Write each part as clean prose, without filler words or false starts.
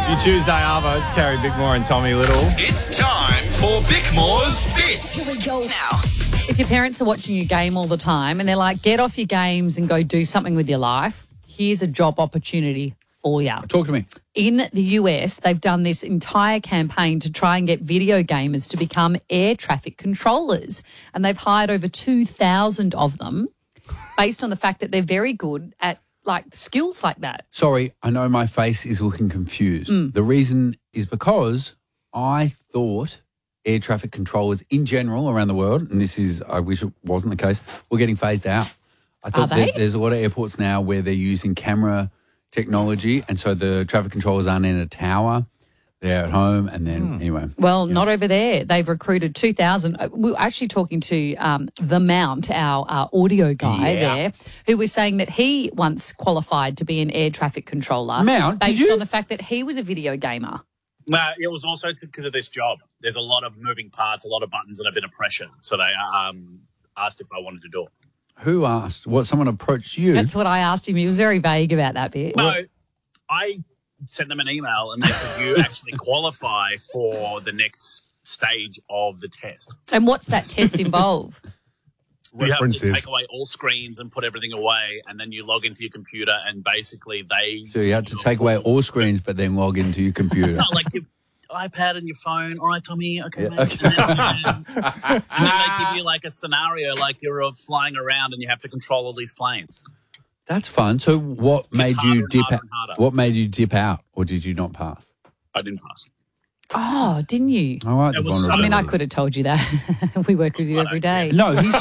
Your Tuesday Arvos, Carrie Bickmore and Tommy Little. It's time for Bickmore's Bits. Here we go now. If your parents are watching you game all the time and they're like, get off your games and go do something with your life, here's a job opportunity for you. Talk to me. In the US, they've done this entire campaign to try and get video gamers to become air traffic controllers. And they've hired over 2,000 of them based on the fact that they're very good at skills like that. Sorry, I know my face is looking confused. The reason is because I thought air traffic controllers in general around the world, and this is, I wish it wasn't the case, were getting phased out. I thought Are they? There's a lot of airports now where they're using camera technology, and so the traffic controllers aren't in a tower. They're at home, and then anyway. Well, not over there. They've recruited 2,000. We were actually talking to The Mount, our audio guy there, who was saying that he once qualified to be an air traffic controller. Mount, did based you? on the fact that he was a video gamer. No, it was also because of this job. There's a lot of moving parts, a lot of buttons that have been a pressure. So they asked if I wanted to do it. Who asked? What, someone approached you? That's what I asked him. He was very vague about that bit. No, I sent them an email and they said, you actually qualify for the next stage of the test. And what's that test involve? You have to References. take away all screens and put everything away, and then you log into your computer and basically they... So you had to take away all screens but then log into your computer. No, like your iPad and your phone. All right, Tommy, okay, Yeah, mate. okay. And then they give you like a scenario like you're flying around and you have to control all these planes. That's fun. So what made harder you and dip harder out? and harder. What made you dip out, or did you not pass? I didn't pass. Oh, didn't you? I like the It was- I mean, I vulnerability. could have told you that. We work with you every day. No, he's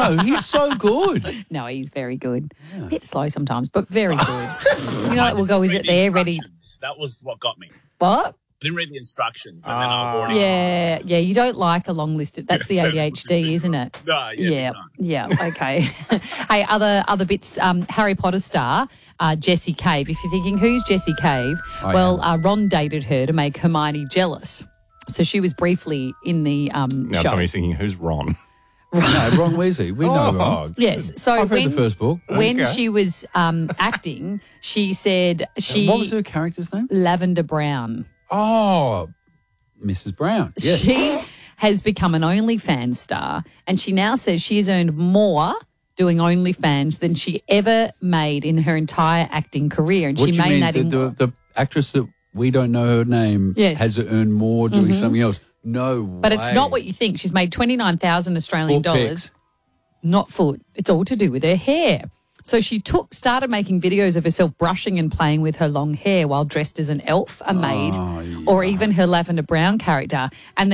so good. No, he's very good. A bit slow sometimes, but very good. You know, we'll go, is it there, ready? That was what got me. What? I didn't read the instructions, and then I was already... Yeah, you don't like a long list. That's the ADHD, isn't it? No, Yeah, okay. Hey, other bits. Harry Potter star Jessie Cave. If you're thinking, who's Jessie Cave? Ron dated her to make Hermione jealous. So she was briefly in the Now show. Tommy's thinking, who's Ron? No, Ron Weasley. We know Ron. Yes. So I've read the first book. When Okay. she was acting, she said What was her character's name? Lavender Brown. Oh, Mrs. Brown. Yes. She has become an OnlyFans star, and she now says she has earned more doing OnlyFans than she ever made in her entire acting career. And What she do you made mean? that in The actress that we don't know her name Yes. has earned more doing something else. No but it's not what you think. She's made 29,000 Australian Foot dollars. pics. Not foot. It's all to do with her hair. So she started making videos of herself brushing and playing with her long hair while dressed as an elf, a maid, or even her Lavender Brown character. And